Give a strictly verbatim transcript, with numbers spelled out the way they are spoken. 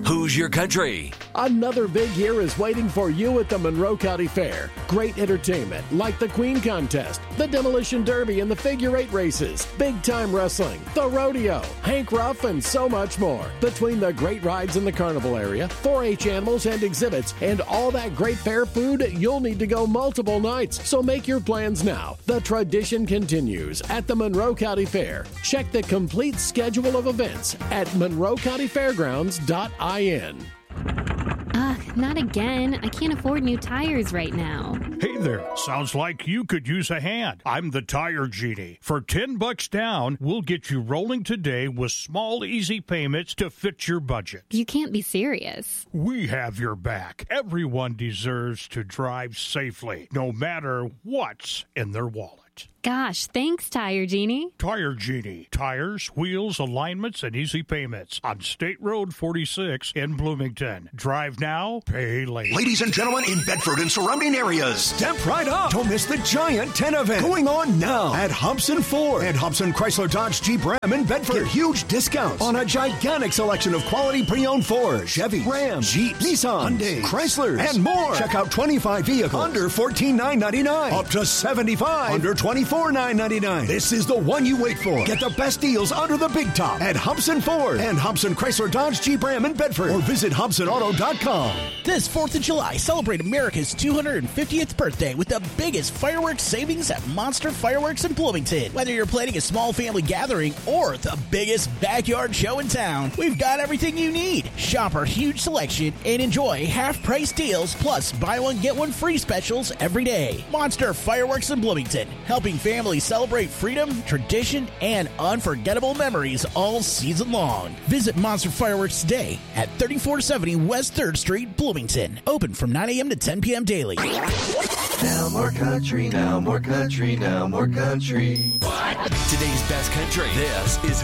Who's Your Country? Another big year is waiting for you at the Monroe County Fair. Great entertainment like the Queen Contest, the Demolition Derby, and the Figure Eight races, big-time wrestling, the rodeo, Hank Ruff, and so much more. Between the great rides in the carnival area, four H animals and exhibits, and all that great fair food, you'll need to go multiple nights. So make your plans now. The tradition continues at the Monroe County Fair. Check the complete schedule of events at monroe county fairgrounds dot I N. Ugh, not again. I can't afford new tires right now. Hey there, sounds like you could use a hand. I'm the Tire Genie. For ten bucks down, we'll get you rolling today with small, easy payments to fit your budget. You can't be serious. We have your back. Everyone deserves to drive safely, no matter what's in their wallet. Gosh, thanks, Tire Genie. Tire Genie. Tires, wheels, alignments, and easy payments on State Road forty-six in Bloomington. Drive now, pay later. Ladies and gentlemen in Bedford and surrounding areas, step right up. Don't miss the Giant ten event going on now at Hobson Ford and Hobson Chrysler Dodge Jeep Ram in Bedford. Get huge discounts on a gigantic selection of quality pre-owned Ford, Chevy, Ram, Jeep, Nissan, Hyundai, Chrysler, and more. Check out twenty-five vehicles under fourteen thousand nine hundred ninety-nine dollars, up to seventy-five under twenty-four thousand nine hundred ninety-nine dollars. This is the one you wait for. Get the best deals under the big top at Hobson Ford and Hobson Chrysler Dodge Jeep Ram in Bedford, or visit hobson auto dot com. This fourth of July, celebrate America's two hundred fiftieth birthday with the biggest fireworks savings at Monster Fireworks in Bloomington. Whether you're planning a small family gathering or the biggest backyard show in town, we've got everything you need. Shop our huge selection and enjoy half-price deals plus buy one, get one free specials every day. Monster Fireworks in Bloomington, helping families celebrate freedom, tradition, and unforgettable memories all season long. Visit Monster Fireworks today at thirty-four seventy West third Street, Bloomington. Open from nine a.m. to ten p.m. daily. Now more country, now more country, now more country. Today's best country. This is